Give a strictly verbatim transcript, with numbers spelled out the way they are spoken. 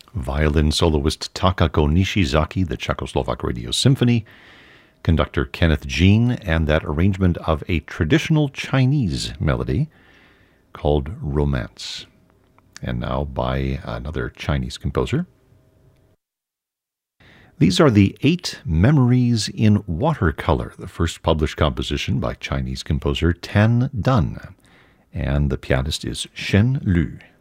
Violin soloist Takako Nishizaki, the Czechoslovak Radio Symphony, conductor Kenneth Jean, and that arrangement of a traditional Chinese melody called Romance. And now by another Chinese composer. These are the Eight Memories in Watercolor, the first published composition by Chinese composer Tan Dun, and the pianist is Shen Lu.